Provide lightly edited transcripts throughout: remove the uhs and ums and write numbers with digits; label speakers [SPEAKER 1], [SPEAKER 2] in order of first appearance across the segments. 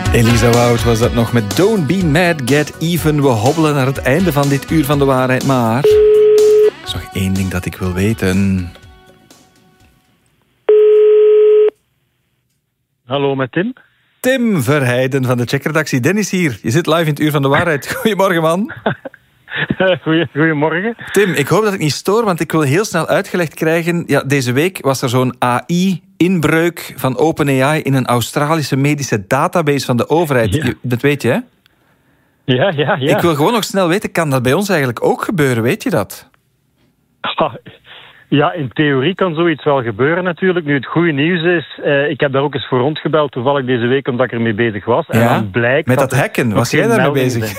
[SPEAKER 1] Elisa Wout was dat nog met Don't Be Mad, Get Even. We hobbelen naar het einde van dit uur van de waarheid, maar er is nog één ding dat ik wil weten.
[SPEAKER 2] Hallo, met Tim.
[SPEAKER 1] Tim Verheijden van de Checkredactie. Dennis hier. Je zit live in het uur van de waarheid. Goedemorgen, man.
[SPEAKER 2] Goedemorgen.
[SPEAKER 1] Tim, ik hoop dat ik niet stoor, want ik wil heel snel uitgelegd krijgen. Ja, deze week was er zo'n AI-inbreuk van OpenAI in een Australische medische database van de overheid.
[SPEAKER 2] Ja.
[SPEAKER 1] Dat weet je, hè?
[SPEAKER 2] Ja.
[SPEAKER 1] Ik wil gewoon nog snel weten, kan dat bij ons eigenlijk ook gebeuren? Weet je dat?
[SPEAKER 2] Ja, in theorie kan zoiets wel gebeuren natuurlijk. Nu, het goede nieuws is, ik heb daar ook eens voor rondgebeld toevallig deze week, omdat ik ermee bezig was.
[SPEAKER 1] Ja,
[SPEAKER 2] en dan blijkt
[SPEAKER 1] met dat hacken, was jij daarmee bezig?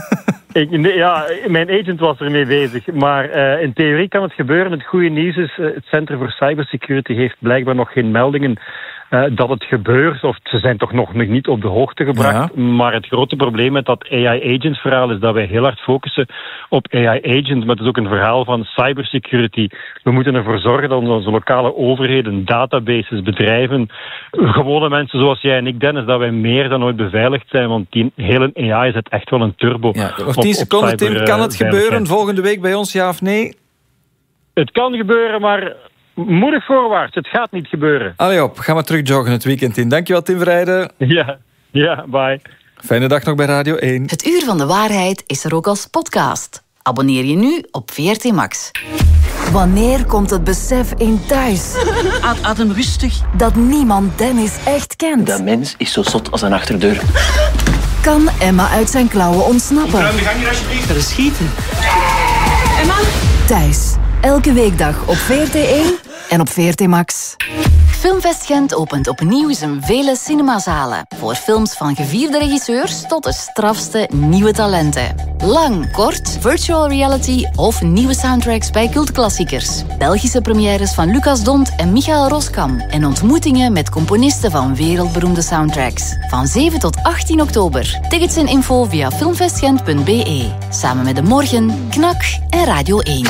[SPEAKER 2] Mijn agent was ermee bezig. Maar in theorie kan het gebeuren. Het goede nieuws is, het Center for Cybersecurity heeft blijkbaar nog geen meldingen dat het gebeurt. Of ze zijn toch nog niet op de hoogte gebracht. Ja. Maar het grote probleem met dat AI-agent verhaal is dat wij heel hard focussen op AI-agent. Maar het is ook een verhaal van cybersecurity. We moeten ervoor zorgen dat onze lokale overheden, databases, bedrijven, gewone mensen zoals jij en ik, Dennis, dat wij meer dan ooit beveiligd zijn. Want die hele AI zet echt wel een turbo.
[SPEAKER 1] Ja, nog 10 seconden, Tim. Kan het gebeuren volgende week bij ons, ja of nee?
[SPEAKER 2] Het kan gebeuren, maar moedig voorwaarts. Het gaat niet gebeuren.
[SPEAKER 1] Allee op, ga maar terug joggen het weekend in. Dankjewel, Tim Verheijden.
[SPEAKER 2] Ja, bye.
[SPEAKER 1] Fijne dag nog bij Radio 1.
[SPEAKER 3] Het Uur van de Waarheid is er ook als podcast. Abonneer je nu op VRT Max. Wanneer komt het besef in thuis?
[SPEAKER 4] Adem rustig.
[SPEAKER 3] Dat niemand Dennis echt kent.
[SPEAKER 4] Dat mens is zo zot als een achterdeur.
[SPEAKER 3] Kan Emma uit zijn klauwen ontsnappen?
[SPEAKER 4] Ruim de gang hier alsjeblieft. Dat is schieten.
[SPEAKER 3] Emma? Thuis. Elke weekdag op VRT1 en op VRT Max. Filmfest Gent opent opnieuw zijn vele cinemazalen. Voor films van gevierde regisseurs tot de strafste nieuwe talenten. Lang, kort, virtual reality of nieuwe soundtracks bij cultklassiekers. Belgische premières van Lucas Dont en Michael Roskam. En ontmoetingen met componisten van wereldberoemde soundtracks. Van 7 tot 18 oktober. Tickets en info via filmfestgent.be. Samen met De Morgen, Knak en Radio 1.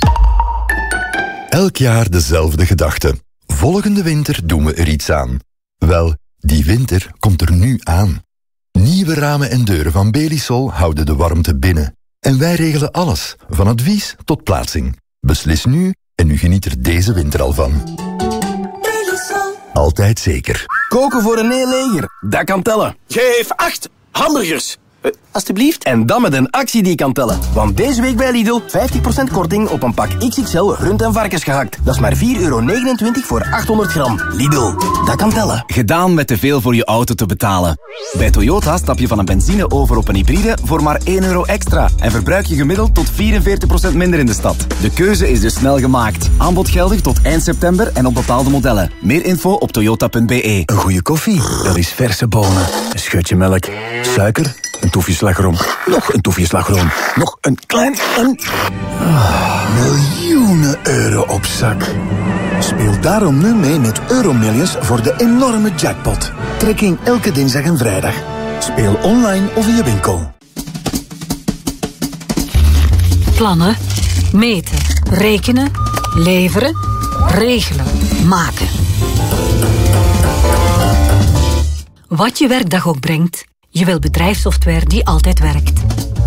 [SPEAKER 5] Elk jaar dezelfde gedachte. Volgende winter doen we er iets aan. Wel, die winter komt er nu aan. Nieuwe ramen en deuren van Belisol houden de warmte binnen. En wij regelen alles, van advies tot plaatsing. Beslis nu en u geniet er deze winter al van. Belisol. Altijd zeker.
[SPEAKER 6] Koken voor een heel leger, dat kan tellen. Geef 8 hamburgers. Alsjeblieft. En dan met een actie die kan tellen. Want deze week bij Lidl 50% korting op een pak XXL rund- en varkensgehakt. Dat is maar €4,29 voor 800 gram. Lidl, dat kan tellen.
[SPEAKER 7] Gedaan met te veel voor je auto te betalen. Bij Toyota stap je van een benzine over op een hybride voor maar €1 extra. En verbruik je gemiddeld tot 44% minder in de stad. De keuze is dus snel gemaakt. Aanbod geldig tot eind september en op bepaalde modellen. Meer info op toyota.be.
[SPEAKER 6] Een goede koffie, dat is verse bonen. Een scheutje melk, suiker, een toefje slagroom. Nog een toefje slagroom. Nog een klein en... miljoenen euro op zak. Speel daarom nu mee met Euromillions voor de enorme jackpot. Trekking elke dinsdag en vrijdag. Speel online of in je winkel.
[SPEAKER 8] Plannen, meten, rekenen, leveren, regelen, maken. Wat je werkdag ook brengt, je wil bedrijfssoftware die altijd werkt.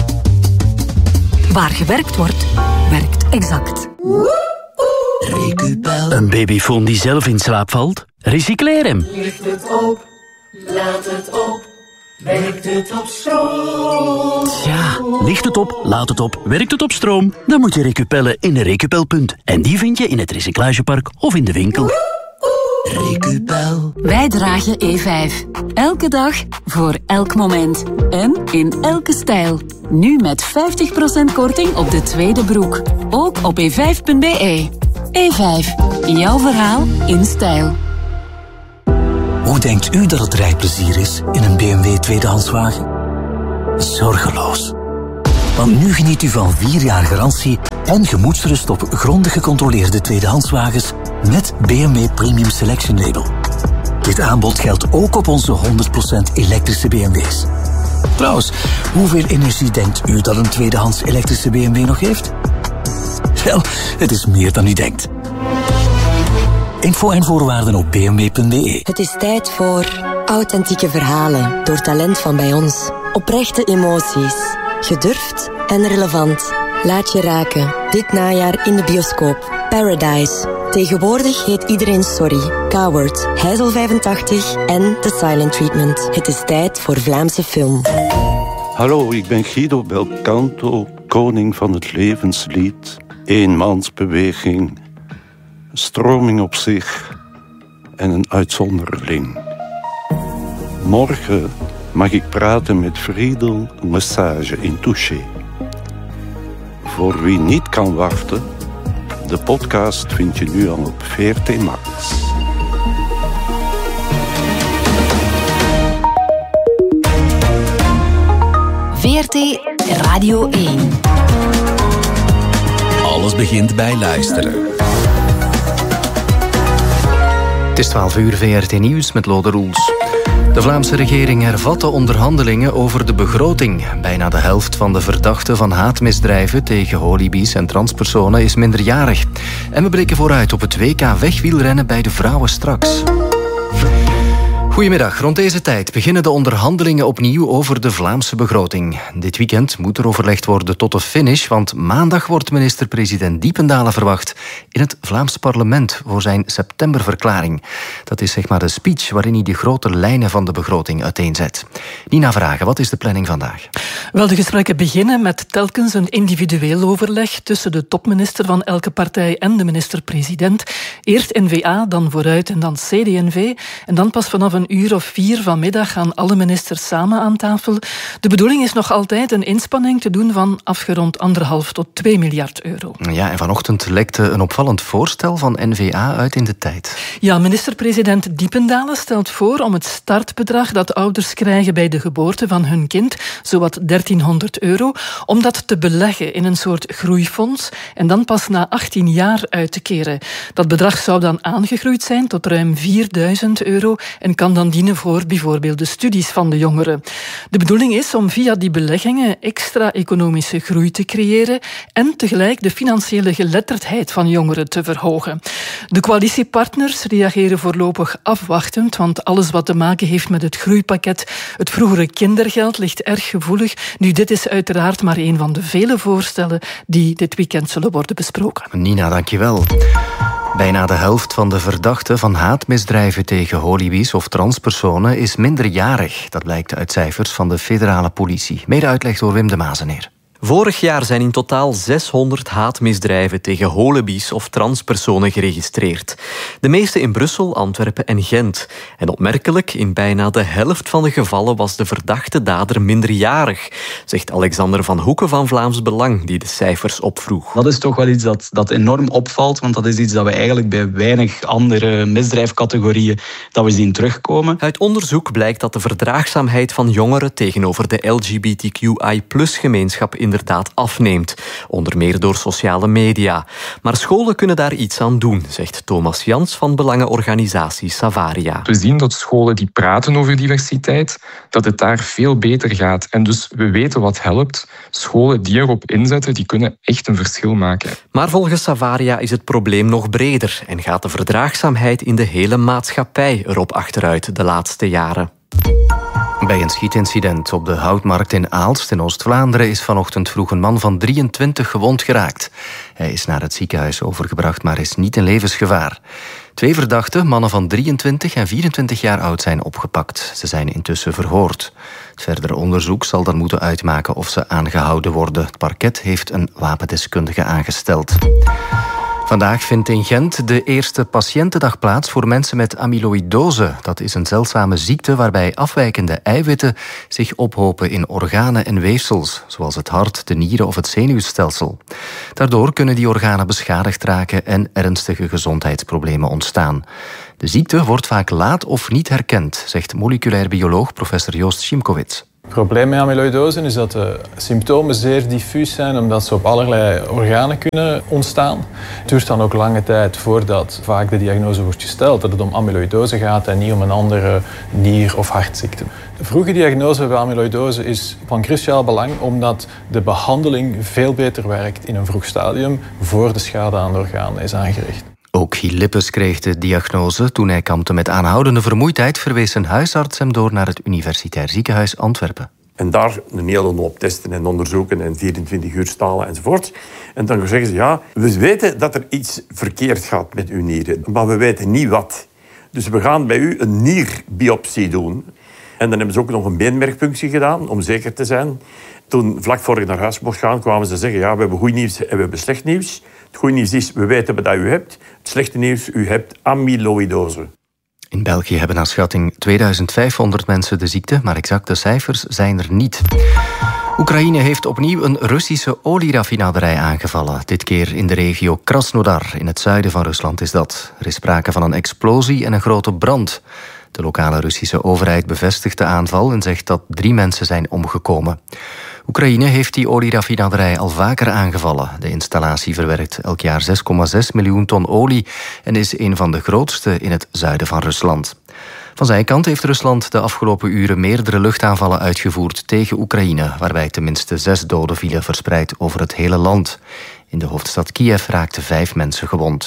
[SPEAKER 8] Waar gewerkt wordt, werkt Exact.
[SPEAKER 4] Recupel. Een babyfoon die zelf in slaap valt? Recycleer hem.
[SPEAKER 9] Ligt het op, laat het op, werkt het op stroom?
[SPEAKER 4] Ja, ligt het op, laat het op, werkt het op stroom? Dan moet je Recupellen in een Recupelpunt. En die vind je in het recyclagepark of in de winkel. Recupel.
[SPEAKER 8] Wij dragen E5. Elke dag, voor elk moment. En in elke stijl. Nu met 50% korting op de tweede broek. Ook op e5.be. E5. Jouw verhaal in stijl.
[SPEAKER 10] Hoe denkt u dat het rijplezier is in een BMW tweedehandswagen? Zorgeloos. Want nu geniet u van 4 jaar garantie en gemoedsrust op grondig gecontroleerde tweedehandswagens met BMW Premium Selection Label. Dit aanbod geldt ook op onze 100% elektrische BMW's. Trouwens, hoeveel energie denkt u dat een tweedehands elektrische BMW nog heeft? Wel, het is meer dan u denkt. Info en voorwaarden op bmw.be.
[SPEAKER 11] Het is tijd voor authentieke verhalen door talent van bij ons. Oprechte emoties. Gedurfd en relevant. Laat je raken. Dit najaar in de bioscoop. Paradise. Tegenwoordig heet iedereen Sorry, Coward, Heizel 85 en The Silent Treatment. Het is tijd voor Vlaamse film.
[SPEAKER 12] Hallo, ik ben Guido Belcanto, koning van het levenslied. Eenmansbeweging, stroming op zich en een uitzonderling. Morgen mag ik praten met Friedel Massage in Touché. Voor wie niet kan wachten, de podcast vind je nu al op VRT Max.
[SPEAKER 3] VRT Radio 1.
[SPEAKER 13] Alles begint bij luisteren.
[SPEAKER 14] Het is 12 uur, VRT Nieuws met Lode Roels. De Vlaamse regering hervat de onderhandelingen over de begroting. Bijna de helft van de verdachten van haatmisdrijven tegen holibies en transpersonen is minderjarig. En we blikken vooruit op het WK wegwielrennen bij de vrouwen straks. Goedemiddag. Rond deze tijd beginnen de onderhandelingen opnieuw over de Vlaamse begroting. Dit weekend moet er overlegd worden tot de finish, want maandag wordt minister-president Diependalen verwacht in het Vlaams parlement voor zijn septemberverklaring. Dat is zeg maar de speech waarin hij de grote lijnen van de begroting uiteenzet. Nina Vragen, wat is de planning vandaag?
[SPEAKER 15] Wel, de gesprekken beginnen met telkens een individueel overleg tussen de topminister van elke partij en de minister-president. Eerst N-VA, dan Vooruit en dan CD&V. En dan pas vanaf een uur of 4 vanmiddag gaan alle ministers samen aan tafel. De bedoeling is nog altijd een inspanning te doen van afgerond 1,5 tot 2 miljard euro.
[SPEAKER 14] Ja, en vanochtend lekte een opvallend voorstel van N-VA uit in de tijd.
[SPEAKER 15] Ja, minister-president Diependalen stelt voor om het startbedrag dat ouders krijgen bij de geboorte van hun kind, zowat 1300 euro, om dat te beleggen in een soort groeifonds en dan pas na 18 jaar uit te keren. Dat bedrag zou dan aangegroeid zijn tot ruim 4000 euro en kan dan dienen voor bijvoorbeeld de studies van de jongeren. De bedoeling is om via die beleggingen extra economische groei te creëren en tegelijk de financiële geletterdheid van jongeren te verhogen. De coalitiepartners reageren voorlopig afwachtend, want alles wat te maken heeft met het groeipakket, het vroegere kindergeld, ligt erg gevoelig. Nu, dit is uiteraard maar een van de vele voorstellen die dit weekend zullen worden besproken.
[SPEAKER 14] Nina, dankjewel. Bijna de helft van de verdachten van haatmisdrijven tegen holibies of transpersonen is minderjarig. Dat blijkt uit cijfers van de federale politie. Mede uitleg door Wim de Mazeneer.
[SPEAKER 16] Vorig jaar zijn in totaal 600 haatmisdrijven tegen holibies of transpersonen geregistreerd. De meeste in Brussel, Antwerpen en Gent. En opmerkelijk, in bijna de helft van de gevallen was de verdachte dader minderjarig, zegt Alexander van Hoeken van Vlaams Belang, die de cijfers opvroeg.
[SPEAKER 17] Dat is toch wel iets dat enorm opvalt, want dat is iets dat we eigenlijk bij weinig andere misdrijfcategorieën dat we zien terugkomen.
[SPEAKER 16] Uit onderzoek blijkt dat de verdraagzaamheid van jongeren tegenover de LGBTQI+-gemeenschap inderdaad afneemt, onder meer door sociale media. Maar scholen kunnen daar iets aan doen, zegt Thomas Jans van belangenorganisatie Savaria.
[SPEAKER 18] We zien dat scholen die praten over diversiteit, dat het daar veel beter gaat. En dus we weten wat helpt. Scholen die erop inzetten, die kunnen echt een verschil maken.
[SPEAKER 16] Maar volgens Savaria is het probleem nog breder en gaat de verdraagzaamheid in de hele maatschappij erop achteruit de laatste jaren.
[SPEAKER 14] Bij een schietincident op de Houtmarkt in Aalst in Oost-Vlaanderen is vanochtend vroeg een man van 23 gewond geraakt. Hij is naar het ziekenhuis overgebracht, maar is niet in levensgevaar. 2 verdachten, mannen van 23 en 24 jaar oud, zijn opgepakt. Ze zijn intussen verhoord. Het verdere onderzoek zal dan moeten uitmaken of ze aangehouden worden. Het parket heeft een wapendeskundige aangesteld. Vandaag vindt in Gent de eerste patiëntendag plaats voor mensen met amyloïdose. Dat is een zeldzame ziekte waarbij afwijkende eiwitten zich ophopen in organen en weefsels, zoals het hart, de nieren of het zenuwstelsel. Daardoor kunnen die organen beschadigd raken en ernstige gezondheidsproblemen ontstaan. De ziekte wordt vaak laat of niet herkend, zegt moleculair bioloog professor Joost Szymkowicz.
[SPEAKER 19] Het probleem met amyloïdose is dat de symptomen zeer diffuus zijn, omdat ze op allerlei organen kunnen ontstaan. Het duurt dan ook lange tijd voordat vaak de diagnose wordt gesteld dat het om amyloïdose gaat en niet om een andere nier- of hartziekte. De vroege diagnose bij amyloïdose is van cruciaal belang, omdat de behandeling veel beter werkt in een vroeg stadium voor de schade aan de organen is aangericht.
[SPEAKER 14] Ook Ook Giel Lippes kreeg de diagnose. Toen hij kampte met aanhoudende vermoeidheid verwees zijn huisarts hem door naar het Universitair Ziekenhuis Antwerpen.
[SPEAKER 20] En daar een hele hoop testen en onderzoeken en 24 uur stalen enzovoort. En dan zeggen ze, ja, we weten dat er iets verkeerd gaat met uw nieren, maar we weten niet wat. Dus we gaan bij u een nierbiopsie doen. En dan hebben ze ook nog een beenmergpunctie gedaan, om zeker te zijn. Toen, vlak voor ik naar huis mocht gaan, kwamen ze zeggen, ja, we hebben goed nieuws en we hebben slecht nieuws. Het goede nieuws is, we weten wat u hebt. Het slechte nieuws, u hebt amyloïdose.
[SPEAKER 14] In België hebben naar schatting 2500 mensen de ziekte, maar exacte cijfers zijn er niet. Oekraïne heeft opnieuw een Russische olieraffinaderij aangevallen. Dit keer in de regio Krasnodar, in het zuiden van Rusland is dat. Er is sprake van een explosie en een grote brand. De lokale Russische overheid bevestigt de aanval en zegt dat 3 mensen zijn omgekomen. Oekraïne heeft die olieraffinaderij al vaker aangevallen. De installatie verwerkt elk jaar 6,6 miljoen ton olie en is een van de grootste in het zuiden van Rusland. Van zijn kant heeft Rusland de afgelopen uren meerdere luchtaanvallen uitgevoerd tegen Oekraïne, waarbij tenminste 6 doden vielen verspreid over het hele land. In de hoofdstad Kiev raakten 5 mensen gewond.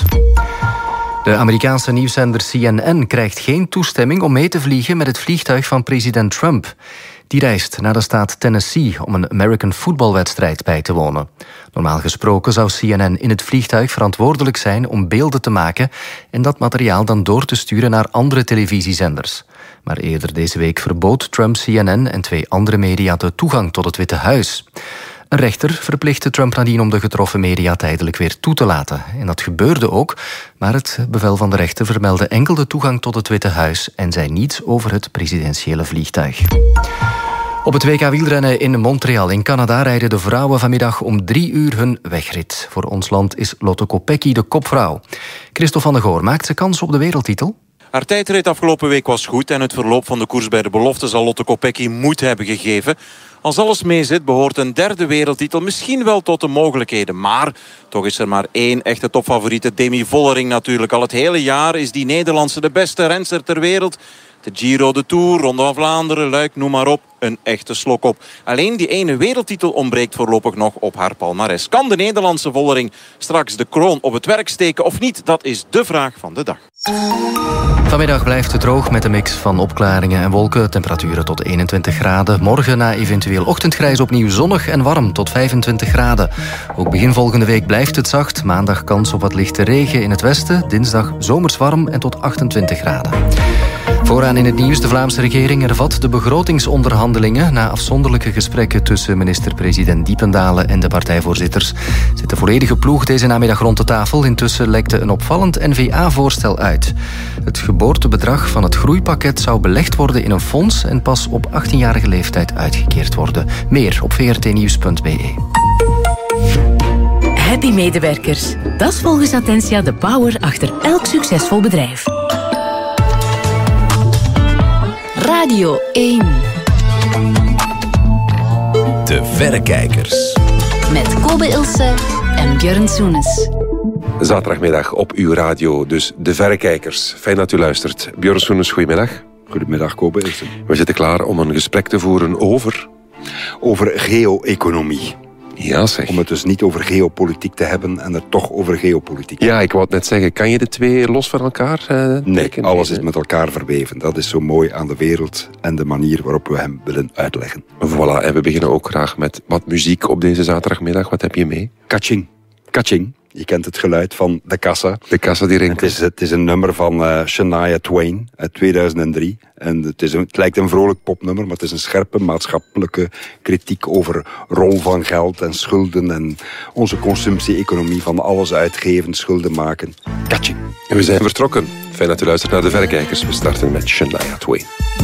[SPEAKER 14] De Amerikaanse nieuwszender CNN krijgt geen toestemming om mee te vliegen met het vliegtuig van president Trump. Die reist naar de staat Tennessee om een American footballwedstrijd bij te wonen. Normaal gesproken zou CNN in het vliegtuig verantwoordelijk zijn om beelden te maken en dat materiaal dan door te sturen naar andere televisiezenders. Maar eerder deze week verbood Trump CNN en 2 andere media de toegang tot het Witte Huis. Een rechter verplichtte Trump nadien om de getroffen media tijdelijk weer toe te laten. En dat gebeurde ook, maar het bevel van de rechter vermeldde enkel de toegang tot het Witte Huis en zei niets over het presidentiële vliegtuig. Op het WK wielrennen in Montreal in Canada rijden de vrouwen vanmiddag om 3 uur hun wegrit. Voor ons land is Lotte Kopecky de kopvrouw. Christophe van der Goor, maakt ze kans op de wereldtitel?
[SPEAKER 21] Haar tijdrit afgelopen week was goed en het verloop van de koers bij de belofte zal Lotte Kopecky moed hebben gegeven. Als alles meezit, behoort een 3e wereldtitel misschien wel tot de mogelijkheden. Maar toch is er maar 1 echte topfavoriete, Demi Vollering natuurlijk. Al het hele jaar is die Nederlandse de beste renster ter wereld. De Giro, de Tour, Ronde van Vlaanderen, Luik, noem maar op. Een echte slok op. Alleen die ene wereldtitel ontbreekt voorlopig nog op haar palmares. Kan de Nederlandse Vollering straks de kroon op het werk steken of niet? Dat is de vraag van de dag.
[SPEAKER 14] Vanmiddag blijft het droog met een mix van opklaringen en wolken. Temperaturen tot 21 graden. Morgen na eventueel ochtendgrijs opnieuw zonnig en warm tot 25 graden. Ook begin volgende week blijft het zacht. Maandag kans op wat lichte regen in het westen. Dinsdag zomers warm en tot 28 graden. Vooraan in het nieuws, de Vlaamse regering hervat de begrotingsonderhandelingen. Na afzonderlijke gesprekken tussen minister-president Diependalen en de partijvoorzitters zit de volledige ploeg deze namiddag rond de tafel. Intussen lekte een opvallend N-VA-voorstel uit. Het geboortebedrag van het groeipakket zou belegd worden in een fonds en pas op 18-jarige leeftijd uitgekeerd worden. Meer op vrtnieuws.be.
[SPEAKER 8] Happy medewerkers. Dat is volgens Attentia de power achter elk succesvol bedrijf.
[SPEAKER 3] Radio 1.
[SPEAKER 13] De Verrekijkers.
[SPEAKER 3] Met Kobe Ilse en Björn Soenes.
[SPEAKER 22] Zaterdagmiddag op uw radio, dus De Verrekijkers. Fijn dat u luistert. Björn Soenes, goedemiddag.
[SPEAKER 23] Goedemiddag, Kobe Ilse.
[SPEAKER 22] We zitten klaar om een gesprek te voeren over...
[SPEAKER 23] Over geo-economie.
[SPEAKER 22] Ja, zeg.
[SPEAKER 23] Om het dus niet over geopolitiek te hebben en er toch over geopolitiek.
[SPEAKER 22] Ja, ik wou het net zeggen. Kan je de twee los van elkaar
[SPEAKER 23] Nee, alles is met elkaar verweven. Dat is zo mooi aan de wereld en de manier waarop we hem willen uitleggen.
[SPEAKER 22] Voilà, en we beginnen ook graag met wat muziek op deze zaterdagmiddag. Wat heb je mee?
[SPEAKER 23] Kaching. Kaching. Je kent het geluid van de kassa.
[SPEAKER 22] De kassa die rinkelt.
[SPEAKER 23] Het is een nummer van Shania Twain uit 2003. En het lijkt een vrolijk popnummer, maar het is een scherpe maatschappelijke kritiek over rol van geld en schulden en onze consumptie-economie van alles uitgeven, schulden maken. Kaching.
[SPEAKER 22] En we zijn vertrokken. Fijn dat u luistert naar De Verrekijkers. We starten met Shania Twain.